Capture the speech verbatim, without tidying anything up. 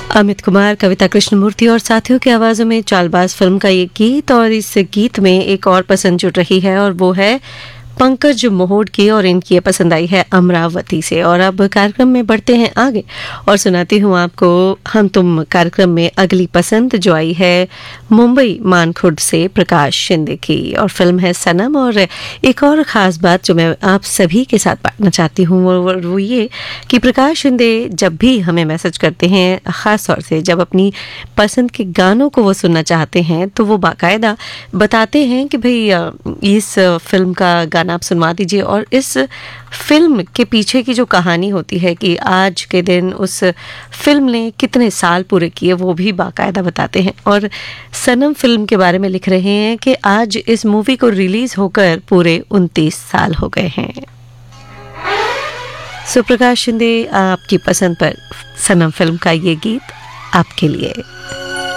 अमित कुमार, कविता कृष्णमूर्ति और साथियों की आवाज़ों में चालबाज फिल्म का ये गीत। और इस गीत में एक और पसंद जुड़ रही है और वो है पंकज मोहोड की, और इनकी ये पसंद आई है अमरावती से। और अब कार्यक्रम में बढ़ते हैं आगे और सुनाती हूँ आपको हम तुम कार्यक्रम में अगली पसंद जो आई है मुंबई मानखुर्द से प्रकाश शिंदे की, और फिल्म है सनम। और एक और ख़ास बात जो मैं आप सभी के साथ बांटना चाहती हूँ वो वो ये कि प्रकाश शिंदे जब भी हमें मैसेज करते हैं, ख़ास तौर से जब अपनी पसंद के गानों को वो सुनना चाहते हैं, तो वो बाकायदा बताते हैं कि भाई इस फिल्म का गाना आप सुनवा दीजिए। और इस फिल्म के पीछे की जो कहानी होती है कि आज के दिन उस फिल्म ने कितने साल पूरे किए, वो भी बाकायदा बताते हैं। और सनम फिल्म के बारे में लिख रहे हैं कि आज इस मूवी को रिलीज होकर पूरे उनतीस साल हो गए हैं। सुप्रकाश शिंदे, आपकी पसंद पर सनम फिल्म का ये गीत आपके लिए।